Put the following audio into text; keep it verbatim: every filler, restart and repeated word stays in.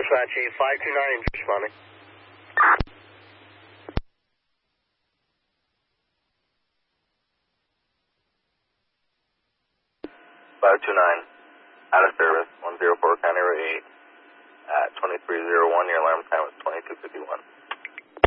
Dispatch eight five two nine, responding. five two nine, out of service, one zero four County Road eight, at twenty-three oh one, your alarm time was twenty-two fifty-one.